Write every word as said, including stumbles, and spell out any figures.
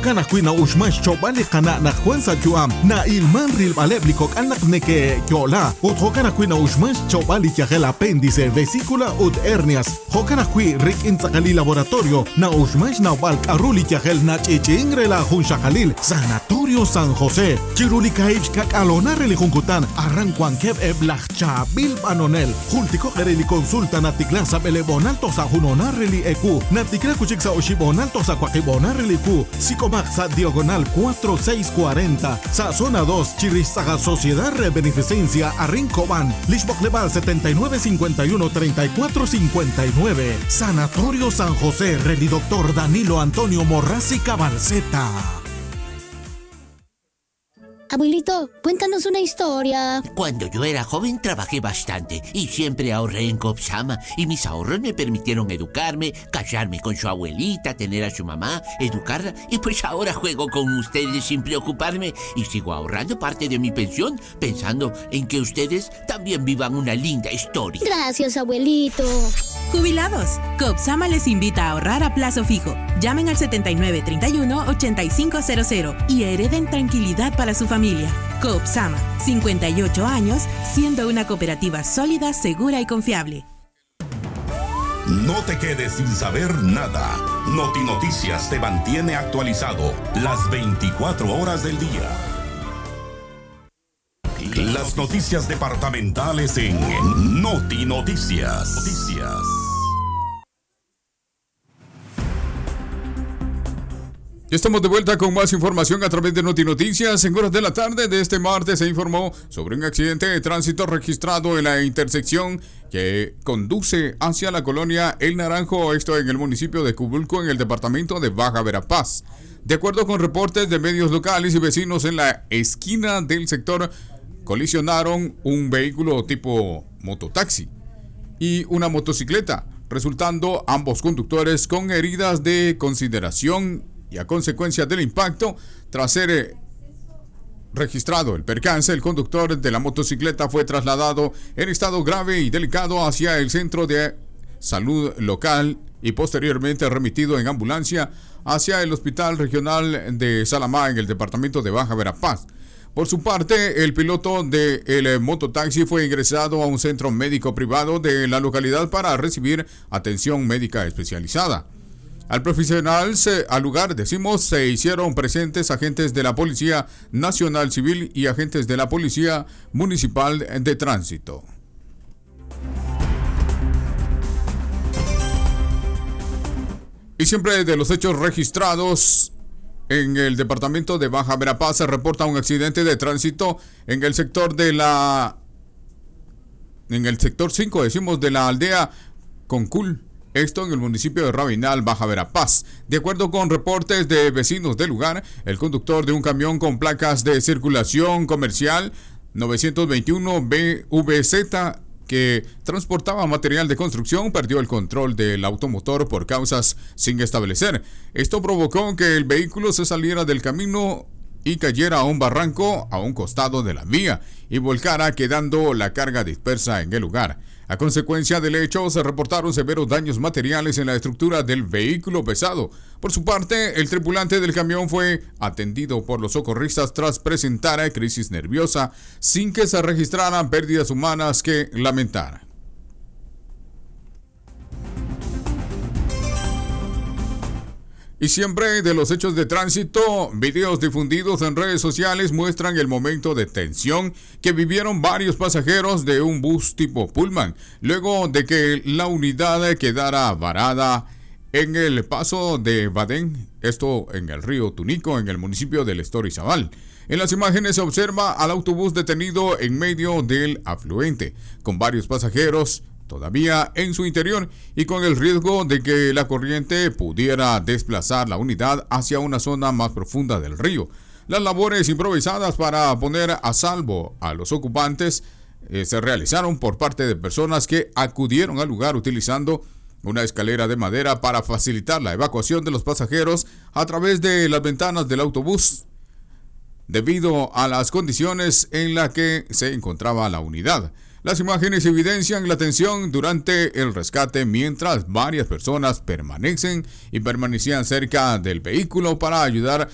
Hokan akui na ushmash chobali kana na Juanza Chuam na ilman ril baleblikok anak neke kyola. Ut hokan akui na ushmash chobali kiagel apéndice, vesícula ut hernias. Hokan akui rik intzakali laboratorio na ushmash na balk aruli kiagel na chichingre la Junshakalil Sanatorio San José. Chiruli kaibs kak alona reli junkutan arranquan keb eblach chabil banonel. Jultiko reli consulta na tiklasa belebonal tosa junona reli eku. Na tikla kuchik sa oshibonal tosa kwakibonal reli ku. Sicomac sa diagonal cuatro seis cuarenta. Sa zona dos, Chirizaga Sociedad de Beneficencia Arrincoban. Lishbok Leval setenta y nueve cincuenta y uno treinta y cuatro cincuenta y nueve. Sanatorio San José, Reli Doctor Danilo Antonio Morrasi Cabalceta. Abuelito, cuéntanos una historia. Cuando yo era joven trabajé bastante y siempre ahorré en Copsama y mis ahorros me permitieron educarme, casarme con su abuelita, tener a su mamá, educarla y pues ahora juego con ustedes sin preocuparme y sigo ahorrando parte de mi pensión pensando en que ustedes también vivan una linda historia. Gracias, abuelito. Jubilados, Copsama les invita a ahorrar a plazo fijo. Llamen al setenta y nueve treinta y uno ochenta y cinco cero cero y hereden tranquilidad para su familia. Copsama, cincuenta y ocho años, siendo una cooperativa sólida, segura y confiable. No te quedes sin saber nada. Noti Noticias te mantiene actualizado las veinticuatro horas del día. Las noticias departamentales en Noti Noticias. Noticias. Estamos de vuelta con más información a través de Noti Noticias. En horas de la tarde de este martes se informó sobre un accidente de tránsito registrado en la intersección que conduce hacia la colonia El Naranjo, esto en el municipio de Cubulco, en el departamento de Baja Verapaz. De acuerdo con reportes de medios locales y vecinos, en la esquina del sector colisionaron un vehículo tipo mototaxi y una motocicleta, resultando ambos conductores con heridas de consideración. Y a consecuencia del impacto, tras ser eh, registrado el percance, el conductor de la motocicleta fue trasladado en estado grave y delicado hacia el centro de salud local y posteriormente remitido en ambulancia hacia el hospital regional de Salamá en el departamento de Baja Verapaz. Por su parte, el piloto del mototaxi fue ingresado a un centro médico privado de la localidad para recibir atención médica especializada. Al profesional, se, al lugar, decimos, se hicieron presentes agentes de la Policía Nacional Civil y agentes de la Policía Municipal de Tránsito. Y siempre de los hechos registrados en el departamento de Baja Verapaz se reporta un accidente de tránsito en el sector de la... En el sector cinco, decimos, de la aldea Concul. Esto en el municipio de Rabinal, Baja Verapaz. De acuerdo con reportes de vecinos del lugar, el conductor de un camión con placas de circulación comercial novecientos veintiuno B V Z que transportaba material de construcción perdió el control del automotor por causas sin establecer. Esto provocó que el vehículo se saliera del camino y cayera a un barranco a un costado de la vía y volcara, quedando la carga dispersa en el lugar. A consecuencia del hecho, se reportaron severos daños materiales en la estructura del vehículo pesado. Por su parte, el tripulante del camión fue atendido por los socorristas tras presentar crisis nerviosa, sin que se registraran pérdidas humanas que lamentar. Y siempre de los hechos de tránsito, videos difundidos en redes sociales muestran el momento de tensión que vivieron varios pasajeros de un bus tipo Pullman, luego de que la unidad quedara varada en el paso de Badén, esto en el río Tunico, en el municipio del Estorizabal. En las imágenes se observa al autobús detenido en medio del afluente, con varios pasajeros todavía en su interior y con el riesgo de que la corriente pudiera desplazar la unidad hacia una zona más profunda del río. Las labores improvisadas para poner a salvo a los ocupantes eh, se realizaron por parte de personas que acudieron al lugar utilizando una escalera de madera para facilitar la evacuación de los pasajeros a través de las ventanas del autobús, debido a las condiciones en las que se encontraba la unidad. Las imágenes evidencian la tensión durante el rescate mientras varias personas permanecen y permanecían cerca del vehículo para ayudar